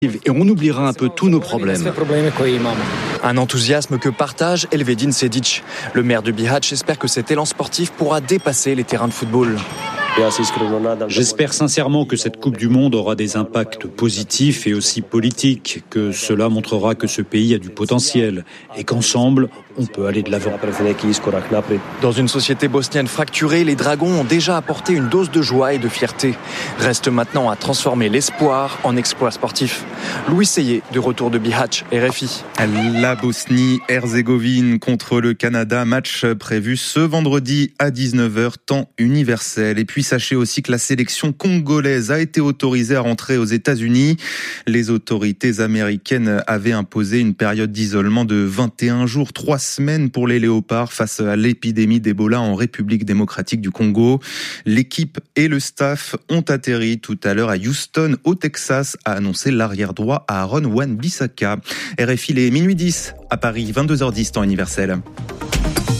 et on oubliera un peu tous nos problèmes. Un enthousiasme que partage Elvedin Sedic. Le maire de Bihać espère que cet élan sportif pourra dépasser les terrains de football. J'espère sincèrement que cette Coupe du Monde aura des impacts positifs et aussi politiques, que cela montrera que ce pays a du potentiel et qu'ensemble, on peut aller de l'avant. Dans une société bosnienne fracturée, les Dragons ont déjà apporté une dose de joie et de fierté. Reste maintenant à transformer l'espoir en exploit sportif. Louis Seyé, de retour de Bihać, RFI. La Bosnie-Herzégovine contre le Canada, match prévu ce vendredi à 19h, temps universel. Et puis sachez aussi que la sélection congolaise a été autorisée à rentrer aux États-Unis. Les autorités américaines avaient imposé une période d'isolement de 21 jours, 3 semaines pour les Léopards face à l'épidémie d'Ebola en République démocratique du Congo. L'équipe et le staff ont atterri tout à l'heure à Houston, au Texas, a annoncé l'arrière droit Aaron Wan-Bissaka. RFI, les minuit 10 à Paris, 22h10, temps universel.